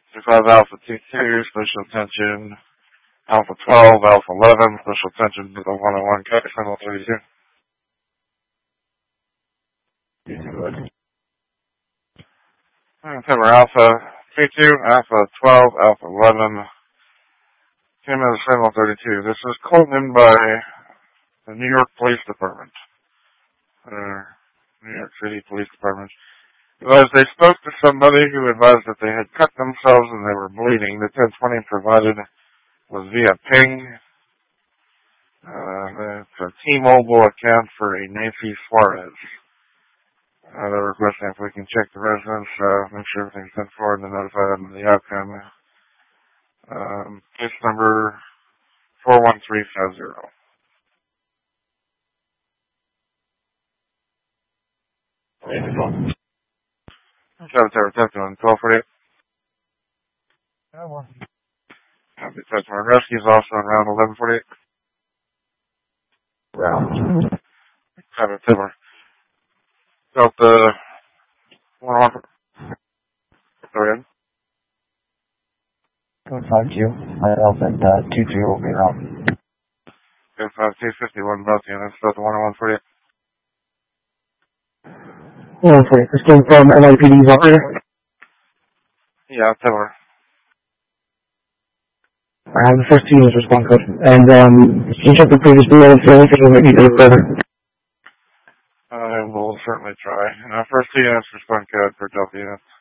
25 Alpha T2, special attention. Alpha 12, Alpha 11, special attention to the 101 Cat Signal 32. Timber Alpha T2, Alpha 12, Alpha 11, Timber Signal 32. This is called in by the New York Police Department. New York City Police Department. Because they spoke to somebody who advised that they had cut themselves and they were bleeding. The 1020 provided was via ping. It's a T-Mobile account for a Nancy Suarez. They're requesting if we can check the residence, make sure everything's been forwarded and notify them of the outcome. Case number 41350. Saboteur detective on 1248. Copy, Touchmark Rescues also on round 1148. Round. Copy, Timber. Delta 101. Go ahead. 252. My elephant 23 will be around. 251 both units. Delta 10148. 148. This came from NYPD's operator. Yeah, Timber. I have the first 2 units response code. And can you check the previous bill for anything you might need to further? I will certainly try. First 2 units respond code for Delta units.